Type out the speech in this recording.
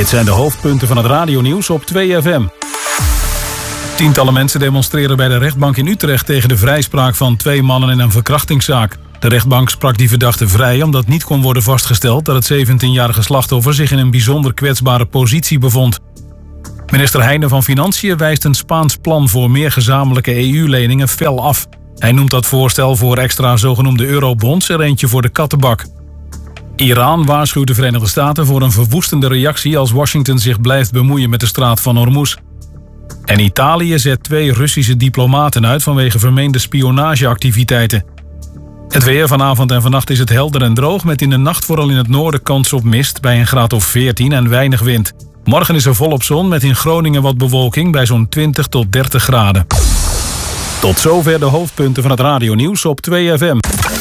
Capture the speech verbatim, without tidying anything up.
Dit zijn de hoofdpunten van het radionieuws op twee F M. Tientallen mensen demonstreren bij de rechtbank in Utrecht tegen de vrijspraak van twee mannen in een verkrachtingszaak. De rechtbank sprak die verdachten vrij omdat niet kon worden vastgesteld dat het zeventienjarige slachtoffer zich in een bijzonder kwetsbare positie bevond. Minister Heijnen van Financiën wijst een Spaans plan voor meer gezamenlijke E U-leningen fel af. Hij noemt dat voorstel voor extra zogenoemde eurobonds er eentje voor de kattenbak. Iran waarschuwt de Verenigde Staten voor een verwoestende reactie als Washington zich blijft bemoeien met de straat van Hormuz. En Italië zet twee Russische diplomaten uit vanwege vermeende spionageactiviteiten. Het weer vanavond en vannacht is het helder en droog met in de nacht vooral in het noorden kans op mist bij een graad of veertien en weinig wind. Morgen is er volop zon met in Groningen wat bewolking bij zo'n twintig tot dertig graden. Tot zover de hoofdpunten van het radionieuws op twee F M.